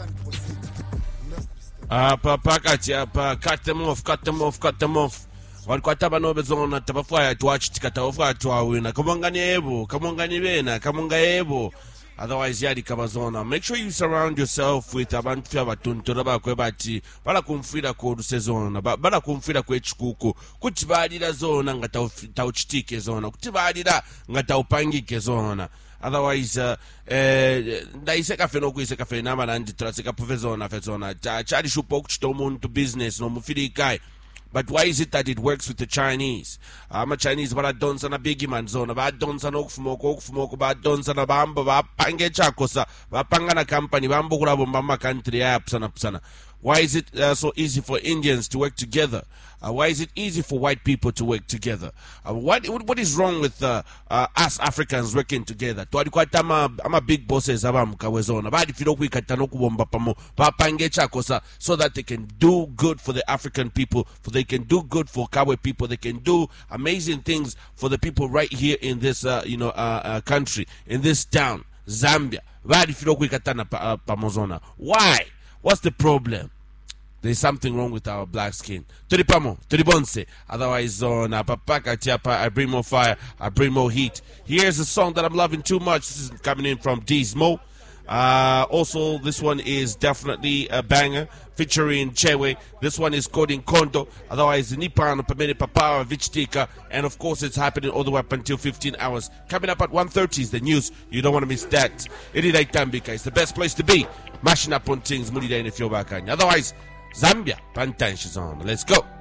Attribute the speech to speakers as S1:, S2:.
S1: Pakati apa, cut them off. Walikuwa tabanobe zona tabafaya tuachi tikataofa tuawina. Kamongani ebo, kamongani bena, kamonga ebo. Otherwise yadi kabazona. Make sure you surround yourself with abantu fyabatuntura bakwebati bala kumfira ko sezona bala kumfira ko echikuku kutibalira zona nga tauchitike zona kutibalira nga taupangike zona. Otherwise ndaiseka feno kuiseka fena malandi traseka professor fezona chali shupo kuchita umuntu business no mufirikai. But why is it that it works with the Chinese? Chinese baradonsa na bigi man zona badonsa no kufumoko badonsa na bamba bapange chakosa bapanga na company bambo kula bomba country ya pusana. Why is it so easy for Indians to work together? Why is it easy for white people to work together? What is wrong with us Africans working together? I'm a big bosses abamukawezona. Badi filo kuikatano kubomba pamo bapange chakosa so that they can do good for the African people, for they can do good for Kabwe people, they can do amazing things for the people right here in this country, in this town, Zambia. Badi filo kuikatana pamozona. Why? What's the problem? There's something wrong with our black skin. Turipamo, turibonse. Otherwise, on Papaka Tiapa, I bring more fire, I bring more heat. Here's a song that I'm loving too much. This is coming in from Dizmo. Also, this one is definitely a banger, featuring Chewe. This one is called in Kondo. Otherwise, Nipan, Pamene Papawa, Vichtika. And of course, it's happening all the way up until 15 hours. Coming up at 1:30 is the news. You don't want to miss that. It is Itambika. It's the best place to be. Mashing up on things, Mulida in the Otherwise, Zambia, Pantan, she's on. Let's go.